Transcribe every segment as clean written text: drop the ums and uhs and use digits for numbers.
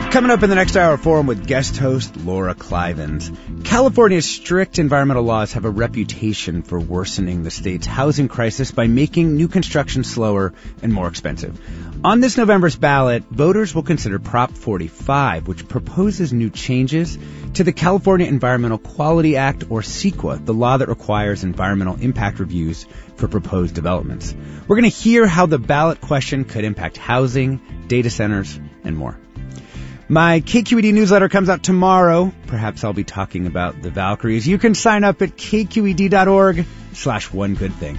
Coming up in the next hour, forum with guest host Laura Clivens. California's strict environmental laws have a reputation for worsening the state's housing crisis by making new construction slower and more expensive. On this November's ballot, voters will consider Prop 45, which proposes new changes to the California Environmental Quality Act, or CEQA, the law that requires environmental impact reviews for proposed developments. We're going to hear how the ballot question could impact housing, data centers, and more. My KQED newsletter comes out tomorrow. Perhaps I'll be talking about the Valkyries. You can sign up at kqed.org/onegoodthing.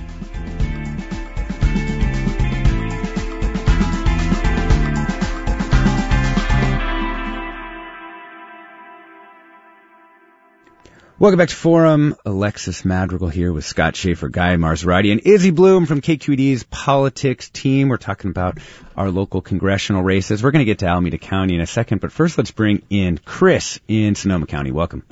Welcome back to Forum. Alexis Madrigal here with Scott Schaefer, Guy Marzorati, and Izzy Bloom from KQED's politics team. We're talking about our local congressional races. We're going to get to Alameda County in a second, but first let's bring in Chris in Sonoma County. Welcome.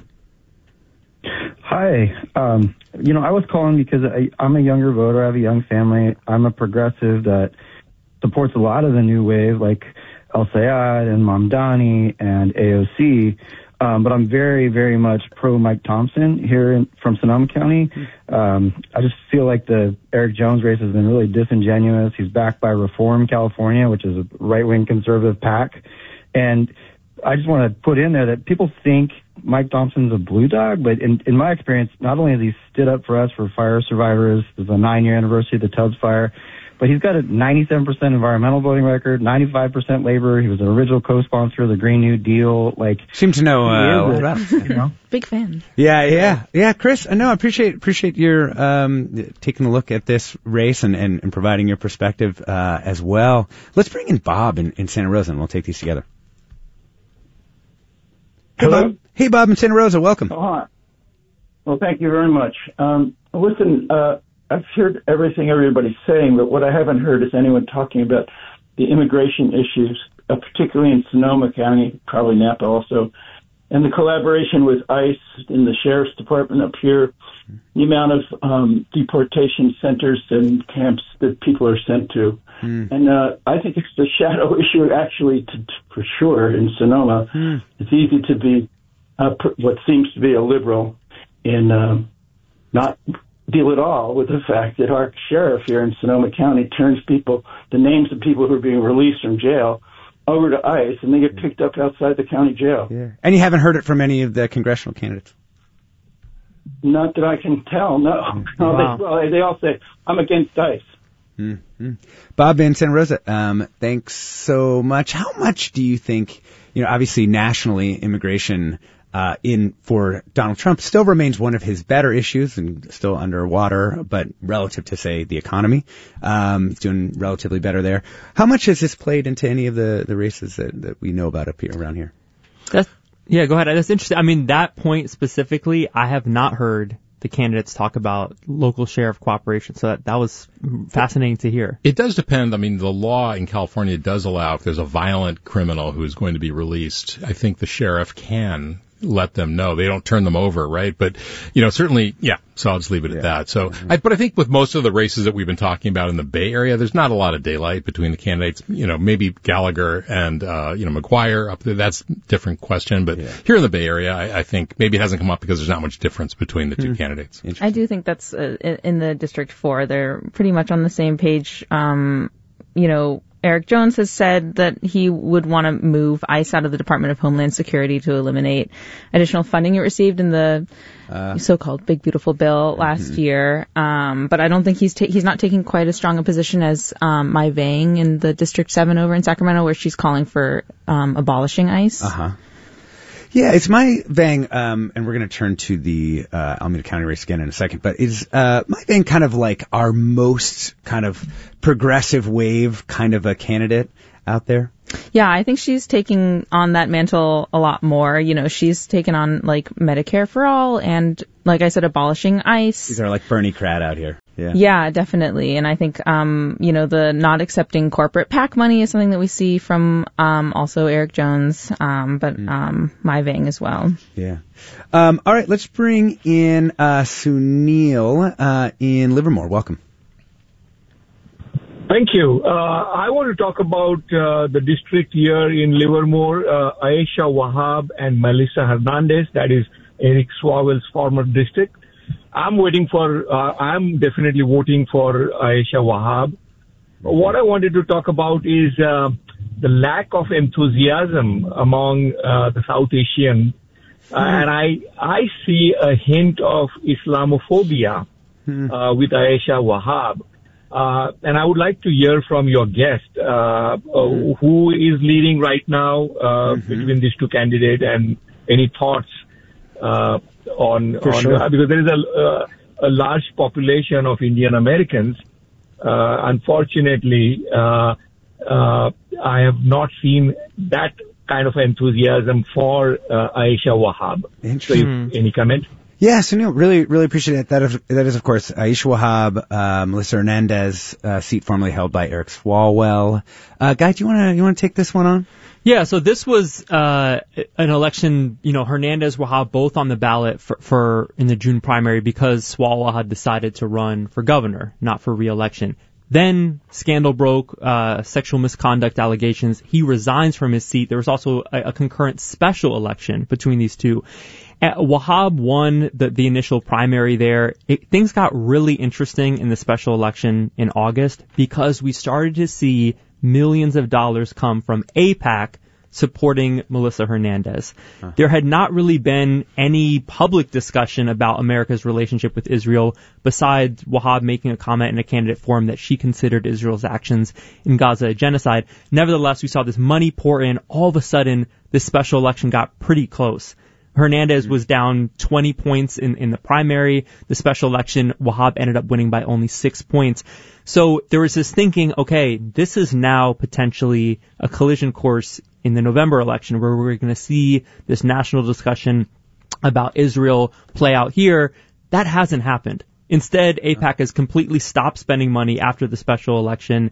Hi. I was calling because I'm a younger voter. I have a young family. I'm a progressive that supports a lot of the new wave, like El Sayed and Mamdani and AOC. But I'm very, very much pro Mike Thompson here from Sonoma County. I just feel like the Eric Jones race has been really disingenuous. He's backed by Reform California, which is a right-wing conservative PAC. And I just want to put in there that people think Mike Thompson's a blue dog, but in my experience, not only has he stood up for us, for fire survivors, there's a 9-year anniversary of the Tubbs fire, but he's got a 97% environmental voting record, 95% labor. He was an original co-sponsor of the Green New Deal. Seem to know a lot about it. Big fan. Yeah, Chris. I appreciate your taking a look at this race and providing your perspective as well. Let's bring in Bob in Santa Rosa, and we'll take these together. Hello. Hey, Bob in Santa Rosa. Welcome. Oh, hi. Well, thank you very much. Listen. I've heard everything everybody's saying, but what I haven't heard is anyone talking about the immigration issues, particularly in Sonoma County, probably Napa also, and the collaboration with ICE in the Sheriff's Department up here, the amount of deportation centers and camps that people are sent to. And I think it's the shadow issue, actually, for sure, in Sonoma. It's easy to be what seems to be a liberal in not deal at all with the fact that our sheriff here in Sonoma County turns the names of people who are being released from jail over to ICE, and they get picked up outside the county jail. Yeah. And you haven't heard it from any of the congressional candidates? Not that I can tell, no. Wow. They all say, I'm against ICE. Mm-hmm. Bob in Santa Rosa, thanks so much. How much do you think, obviously nationally immigration for Donald Trump still remains one of his better issues and still underwater, but relative to, say, the economy, he's doing relatively better there. How much has this played into any of the races that we know about around here? Yeah, go ahead. That's interesting. I mean, that point specifically, I have not heard the candidates talk about local sheriff cooperation, so that was fascinating to hear. It does depend. I mean, the law in California does allow, if there's a violent criminal who is going to be released, I think the sheriff can let them know. They don't turn them over, right? But, certainly, yeah, so I'll just leave it at that. So, but I think with most of the races that we've been talking about in the Bay Area, there's not a lot of daylight between the candidates. Maybe Gallagher and, McGuire up there, that's a different question. But here in the Bay Area, I think maybe it hasn't come up because there's not much difference between the two candidates. I do think that's in the District 4. They're pretty much on the same page. Eric Jones has said that he would want to move ICE out of the Department of Homeland Security to eliminate additional funding it received in the so-called Big Beautiful Bill last year. But I don't think he's not taking quite as strong a position as Mai Vang in the District 7 over in Sacramento, where she's calling for abolishing ICE. Yeah, it's Mai Vang, and we're going to turn to the Alameda County race again in a second, but is Mai Vang kind of like our most kind of progressive wave kind of a candidate out there? Yeah, I think she's taking on that mantle a lot more. She's taken on Medicare for all and, like I said, abolishing ICE. These are like Bernie Crad out here. Yeah, definitely. And I think, the not accepting corporate PAC money is something that we see from also Eric Jones, but Mai Vang as well. Yeah. All right, let's bring in Sunil in Livermore. Welcome. Thank you. I want to talk about the district here in Livermore, Aisha Wahab and Melissa Hernandez. That is Eric Swavell's former district. I'm definitely voting for Aisha Wahab. What I wanted to talk about is the lack of enthusiasm among the South Asian. And I see a hint of Islamophobia with Aisha Wahab. And I would like to hear from your guest, who is leading right now between these two candidates, and any thoughts on because there is a large population of Indian Americans. Unfortunately, I have not seen that kind of enthusiasm for Aisha Wahab. Interesting. So any comment? Yeah, Sunil, really appreciate it. That is, of course, Aisha Wahab, Melissa Hernandez, seat formerly held by Eric Swalwell. Guy, do you want to take this one on? Yeah, so this was an election, Hernandez, Wahab both on the ballot for in the June primary because Swalwell had decided to run for governor, not for re-election. Then scandal broke, sexual misconduct allegations. He resigns from his seat. There was also a concurrent special election between these two. Wahab won the initial primary there. Things got really interesting in the special election in August because we started to see millions of dollars come from AIPAC supporting Melissa Hernandez. There had not really been any public discussion about America's relationship with Israel besides Wahab making a comment in a candidate forum that she considered Israel's actions in Gaza a genocide. Nevertheless, we saw this money pour in. All of a sudden, this special election got pretty close. Hernandez was down 20 points in the primary. The special election, Wahab ended up winning by only 6 points. So there was this thinking, okay, this is now potentially a collision course in the November election where we're going to see this national discussion about Israel play out here. That hasn't happened. Instead, AIPAC has completely stopped spending money after the special election.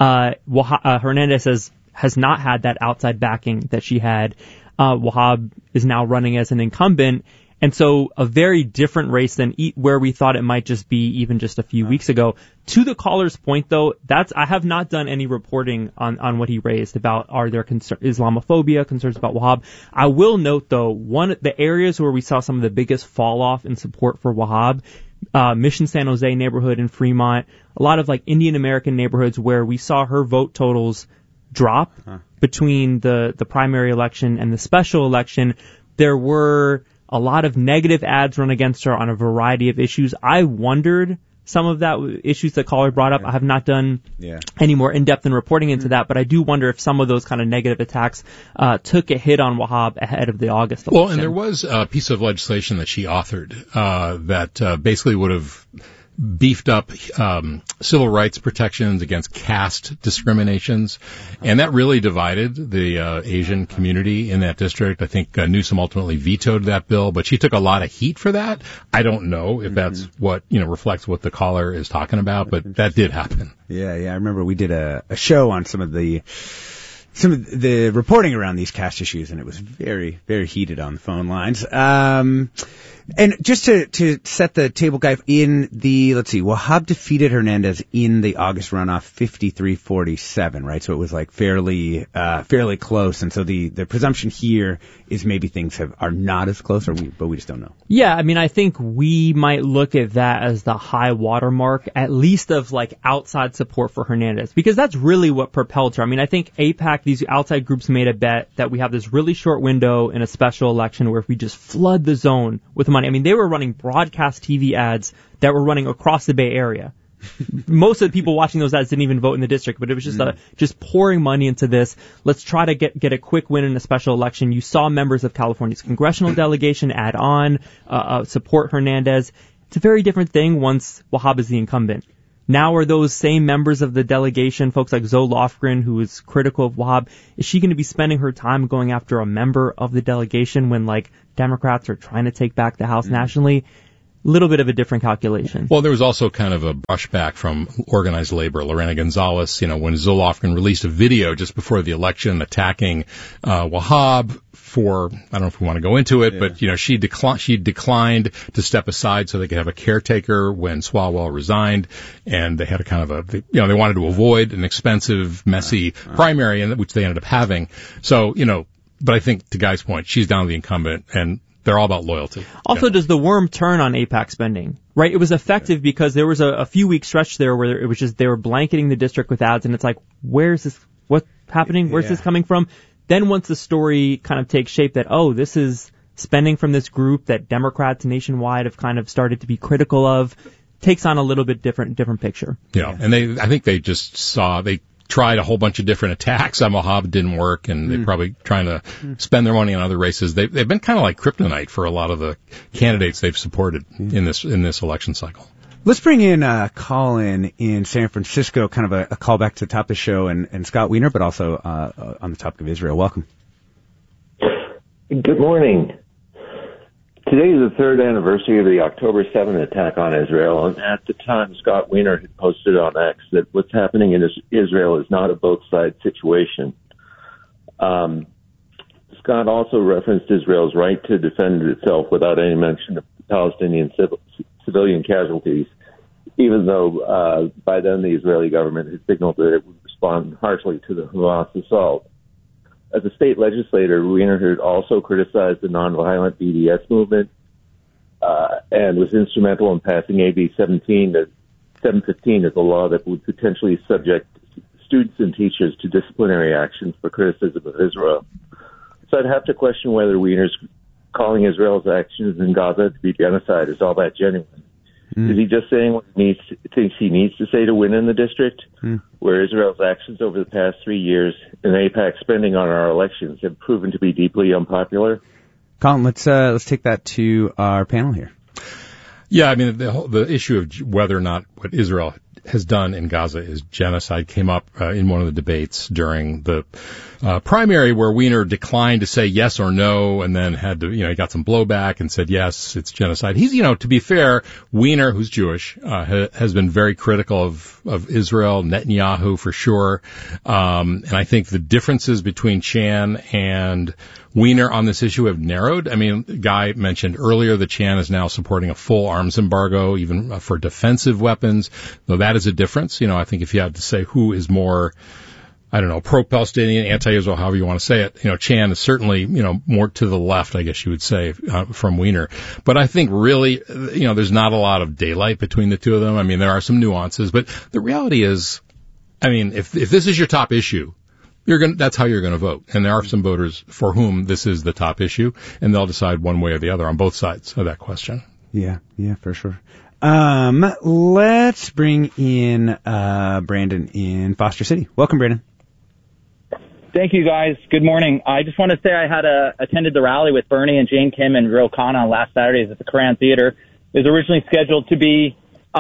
Hernandez has not had that outside backing that she had. Wahab is now running as an incumbent. And so a very different race than where we thought it might just be even just a few weeks ago. To the caller's point, though, I have not done any reporting on what he raised about are there Islamophobia, concerns about Wahab. I will note, though, the areas where we saw some of the biggest fall off in support for Wahab, Mission San Jose neighborhood in Fremont, a lot of like Indian American neighborhoods where we saw her vote totals drop between the primary election and the special election. There were a lot of negative ads run against her on a variety of issues. I wondered some of that issues that caller brought up. I have not done any more in-depth in reporting into that, but I do wonder if some of those kind of negative attacks took a hit on Wahab ahead of the August election. Well, and there was a piece of legislation that she authored that basically would have beefed up civil rights protections against caste discriminations, and that really divided the Asian community in that district. I think Newsom ultimately vetoed that bill, but she took a lot of heat for that. I don't know if that's what reflects what the caller is talking about, but that did happen. Yeah. I remember we did a show on some of the reporting around these caste issues, and it was very, very heated on the phone lines. And just to set the table, Guy, Wahab defeated Hernandez in the August runoff 53-47, right? So it was like fairly close. And so the presumption here is maybe things are not as close, but we just don't know. Yeah, I mean, I think we might look at that as the high watermark, at least of like outside support for Hernandez, because that's really what propelled her. I mean, I think AIPAC, these outside groups made a bet that we have this really short window in a special election where if we just flood the zone with money. I mean, they were running broadcast TV ads that were running across the Bay Area. Most of the people watching those ads didn't even vote in the district, but it was just pouring money into this. Let's try to get a quick win in a special election. You saw members of California's congressional delegation add on, support Hernandez. It's a very different thing once Wahab is the incumbent. Now are those same members of the delegation, folks like Zoe Lofgren, who is critical of Wahab, is she going to be spending her time going after a member of the delegation when, like, Democrats are trying to take back the House nationally? little bit of a different calculation. Well, there was also kind of a brushback from organized labor. Lorena Gonzalez, when Zulofkin released a video just before the election attacking Wahab for, I don't know if we want to go into it, but she declined to step aside so they could have a caretaker when Swalwell resigned, and they had a kind of they wanted to avoid an expensive, messy primary, which they ended up having. So, but I think to Guy's point, she's down to the incumbent, and they're all about loyalty. Also, does the worm turn on AIPAC spending? Right? It was effective because there was a few week stretch there where it was just they were blanketing the district with ads, and it's like, where's this? What's happening? Where's this coming from? Then once the story kind of takes shape that, this is spending from this group that Democrats nationwide have kind of started to be critical of, takes on a little bit different picture. Yeah. And I think they just they tried a whole bunch of different attacks on Wahab. It didn't work, and they're probably trying to spend their money on other races. They've been kind of like kryptonite for a lot of the candidates they've supported in this election cycle. Let's bring in Colin in San Francisco, kind of a callback to the top of the show, and Scott Wiener, but also on the topic of Israel. Welcome. Good morning. Today is the third anniversary of the October 7th attack on Israel, and at the time, Scott Wiener had posted on X that what's happening in Israel is not a both-side situation. Scott also referenced Israel's right to defend itself without any mention of Palestinian civilian casualties, even though by then the Israeli government had signaled that it would respond harshly to the Hamas assault. As a state legislator, Wiener had also criticized the nonviolent BDS movement and was instrumental in passing AB 715 as a law that would potentially subject students and teachers to disciplinary actions for criticism of Israel. So I'd have to question whether Wiener's calling Israel's actions in Gaza to be genocide is all that genuine. Is he just saying what he thinks he needs to say to win in the district, where Israel's actions over the past 3 years and AIPAC spending on our elections have proven to be deeply unpopular? Colin, let's take that to our panel here. Yeah, I mean, the issue of whether or not what Israel has done in Gaza is genocide came up in one of the debates during the primary, where Wiener declined to say yes or no, and then had to, he got some blowback and said yes, it's genocide. He's, to be fair, Wiener, who's Jewish, has been very critical of Israel, Netanyahu for sure, and I think the differences between Chan and Wiener on this issue have narrowed. I mean, Guy mentioned earlier that Chan is now supporting a full arms embargo, even for defensive weapons, though that is a difference. I think if you had to say who is more, pro-Palestinian, anti-Israel, however you want to say it, Chan is certainly, more to the left, I guess you would say, from Wiener. But I think really, there's not a lot of daylight between the two of them. I mean, there are some nuances, but the reality is, if this is your top issue, that's how you're going to vote. And there are some voters for whom this is the top issue, and they'll decide one way or the other on both sides of that question. Yeah, for sure. Let's bring in Brandon in Foster City. Welcome, Brandon. Thank you, guys. Good morning. I just want to say I had attended the rally with Bernie and Jane Kim and Ro Khanna last Saturday at the Koran Theater. It was originally scheduled to be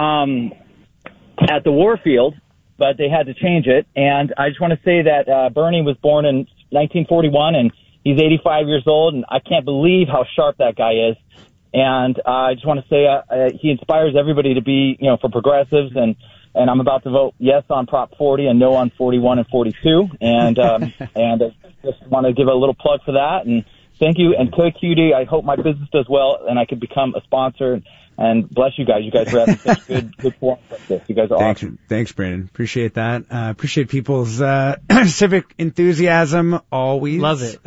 at the Warfield, but they had to change it. And I just want to say that Bernie was born in 1941, and he's 85 years old, and I can't believe how sharp that guy is. And I just want to say he inspires everybody to be, for progressives, and I'm about to vote yes on Prop 40 and no on 41 and 42. And and I just want to give a little plug for that. And thank you. And QD, I hope my business does well and I can become a sponsor. And bless you guys. You guys are having such good form like this. You guys are awesome. Thanks, Brandon. Appreciate that. Appreciate people's civic enthusiasm always. Love it.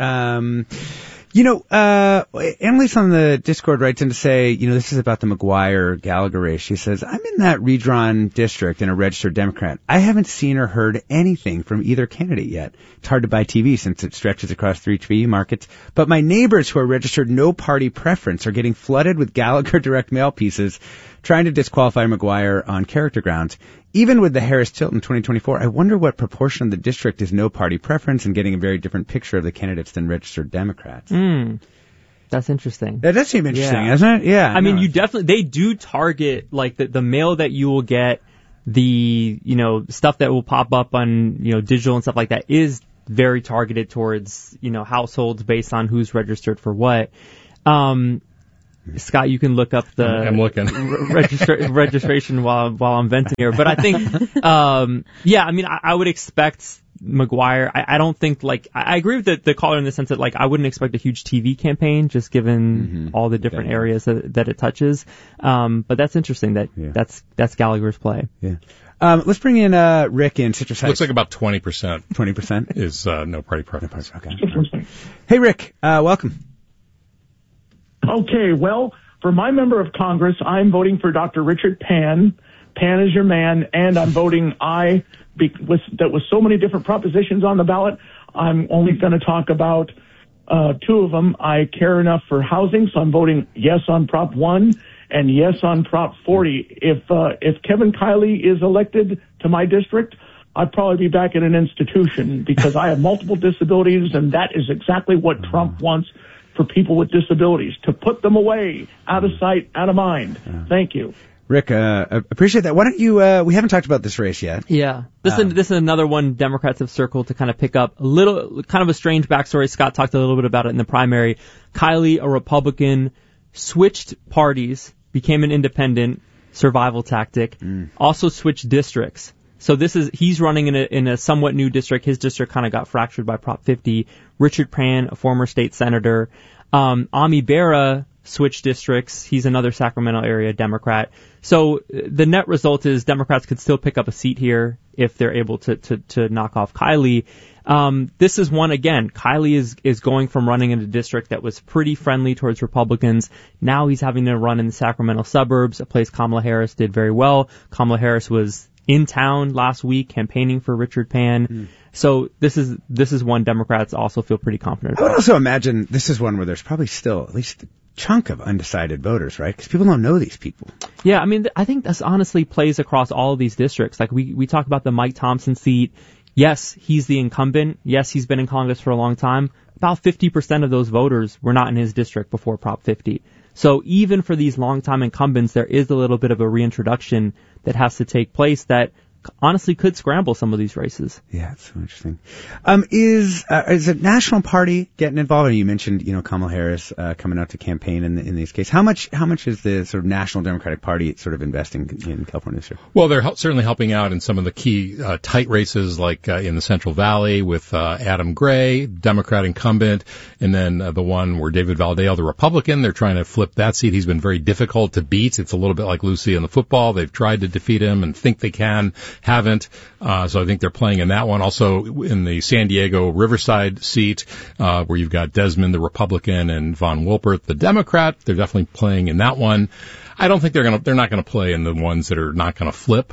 Emily's on the Discord writes in to say, this is about the McGuire-Gallagher race. She says, I'm in that redrawn district and a registered Democrat. I haven't seen or heard anything from either candidate yet. It's hard to buy TV since it stretches across 3 TV markets. But my neighbors who are registered no party preference are getting flooded with Gallagher direct mail pieces trying to disqualify McGuire on character grounds. Even with the Harris tilt in 2024, I wonder what proportion of the district is no party preference and getting a very different picture of the candidates than registered Democrats. That's interesting. That does seem interesting, isn't it? Yeah. I mean, they do target, like, the mail that you will get, the, stuff that will pop up on, digital and stuff like that is very targeted towards, households based on who's registered for what. Scott, you can look up the I'm looking. registration while I'm venting here. But I think, I would expect McGuire. I don't think, I agree with the caller in the sense that, I wouldn't expect a huge TV campaign just given all the different areas that it touches. But that's interesting that's Gallagher's play. Yeah. Let's bring in Rick in Citrus Heights. Looks like about 20%. 20% is no party preference. Okay. Hey, Rick, welcome. Okay, well, for my member of Congress, I'm voting for Dr. Richard Pan. Pan is your man, and I'm voting aye. That was so many different propositions on the ballot. I'm only going to talk about two of them. I care enough for housing, so I'm voting yes on Prop 1 and yes on Prop 40. If Kevin Kiley is elected to my district, I'd probably be back in an institution because I have multiple disabilities, and that is exactly what Trump wants for people with disabilities, to put them away, out of sight, out of mind. Thank you. Rick, appreciate that. Why don't you, we haven't talked about this race yet. Yeah. This is another one Democrats have circled to kind of pick up kind of a strange backstory. Scott talked a little bit about it in the primary. Kiley, a Republican, switched parties, became an independent, survival tactic, also switched districts. So he's running in a somewhat new district. His district kind of got fractured by Prop 50. Richard Pan, a former state senator. Ami Bera switched districts. He's another Sacramento area Democrat. So the net result is Democrats could still pick up a seat here if they're able to knock off Kiley. This is one, again, Kiley is going from running in a district that was pretty friendly towards Republicans. Now he's having to run in the Sacramento suburbs, a place Kamala Harris did very well. Kamala Harris was in town last week campaigning for Richard Pan. So this is one Democrats also feel pretty confident about. I would also imagine this is one where there's probably still at least a chunk of undecided voters, right? Because people don't know these people. Yeah, I mean, I think this honestly plays across all of these districts. Like we talk about the Mike Thompson seat. Yes, he's the incumbent. Yes, he's been in Congress for a long time. About 50% of those voters were not in his district before Prop 50. So even for these longtime incumbents, there is a little bit of a reintroduction that has to take place that honestly could scramble some of these races. Yeah, it's so interesting. Is a national party getting involved? You mentioned, Kamala Harris coming out to campaign in these cases. How much is the sort of National Democratic Party sort of investing in California this year? Well, they're certainly helping out in some of the key tight races, like in the Central Valley with Adam Gray, Democrat incumbent, and then the one where David Valadao, the Republican, they're trying to flip that seat. He's been very difficult to beat. It's a little bit like Lucy in the football. They've tried to defeat him and think they can. Haven't. So I think they're playing in that one. Also in the San Diego Riverside seat, where you've got Desmond, the Republican, and Von Wilpert, the Democrat. They're definitely playing in that one. I don't think they're not gonna play in the ones that are not gonna flip.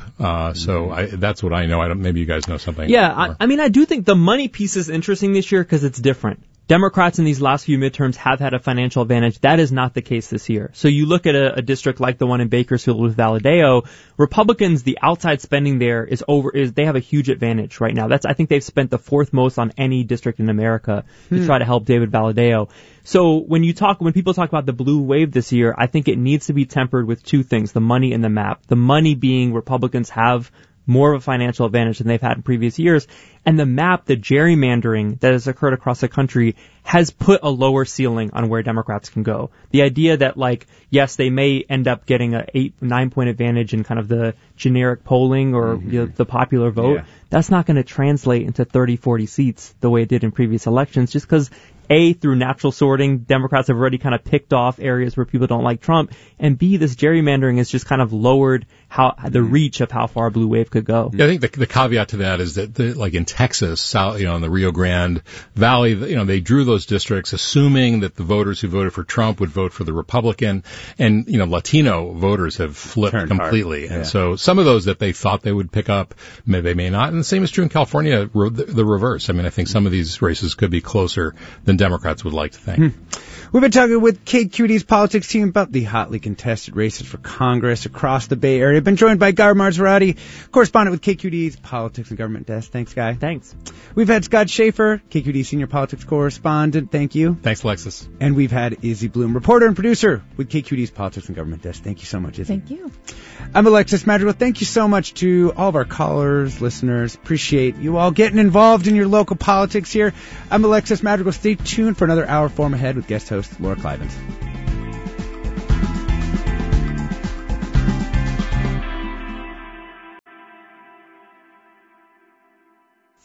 That's what I know. Maybe you guys know something. Yeah. I do think the money piece is interesting this year because it's different. Democrats in these last few midterms have had a financial advantage. That is not the case this year. So you look at a district like the one in Bakersfield with Valadao, Republicans, the outside spending there they have a huge advantage right now. I think they've spent the fourth most on any district in America to try to help David Valadao. So when people talk about the blue wave this year, I think it needs to be tempered with two things, the money and the map. The money being Republicans have more of a financial advantage than they've had in previous years. And the map, the gerrymandering that has occurred across the country has put a lower ceiling on where Democrats can go. The idea that, yes, they may end up getting a 8-9 point advantage in kind of the generic polling or the popular vote, that's not going to translate into 30-40 seats the way it did in previous elections just because A, through natural sorting, Democrats have already kind of picked off areas where people don't like Trump, and B, this gerrymandering has just kind of lowered the reach of how far a blue wave could go. Yeah, I think the caveat to that is that, like in Texas, in the Rio Grande Valley, they drew those districts assuming that the voters who voted for Trump would vote for the Republican, and, Latino voters have flipped completely. And so some of those that they thought they would pick up, they may not. And the same is true in California, the reverse. I think some of these races could be closer than Democrats would like to think. We've been talking with KQED's politics team about the hotly contested races for Congress across the Bay Area. Been joined by Guy Marzorati, correspondent with KQED's Politics and Government Desk. Thanks, Guy. Thanks. We've had Scott Schaefer, KQED senior politics correspondent. Thank you. Thanks, Alexis. And we've had Izzy Bloom, reporter and producer with KQED's Politics and Government Desk. Thank you so much, Izzy. Thank you. I'm Alexis Madrigal. Thank you so much to all of our callers, listeners. Appreciate you all getting involved in your local politics here. I'm Alexis Madrigal. Stay tuned for another hour form ahead with guest host Laura Clivens.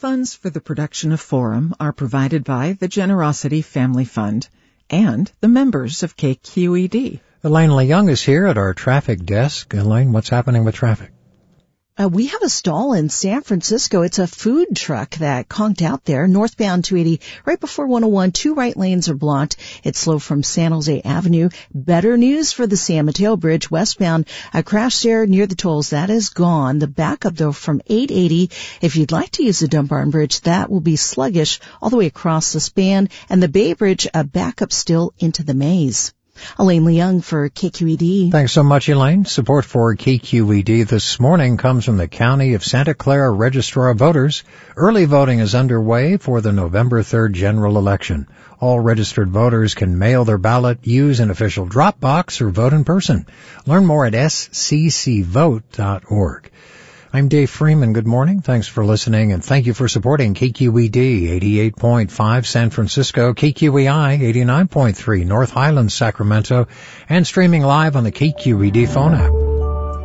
Funds for the production of Forum are provided by the Generosity Family Fund and the members of KQED. Elaine Leung is here at our traffic desk. Elaine, what's happening with traffic? We have a stall in San Francisco. It's a food truck that conked out there, northbound 280, right before 101. 2 right lanes are blocked. It's slow from San Jose Avenue. Better news for the San Mateo Bridge westbound. A crash there near the tolls. That is gone. The backup, though, from 880. If you'd like to use the Dunbar Bridge, that will be sluggish all the way across the span. And the Bay Bridge, a backup still into the maze. Elaine Leung for KQED. Thanks so much, Elaine. Support for KQED this morning comes from the County of Santa Clara Registrar of Voters. Early voting is underway for the November 3rd general election. All registered voters can mail their ballot, use an official drop box, or vote in person. Learn more at sccvote.org. I'm Dave Freeman. Good morning. Thanks for listening, and thank you for supporting KQED 88.5 San Francisco, KQEI 89.3 North Highlands, Sacramento, and streaming live on the KQED phone app.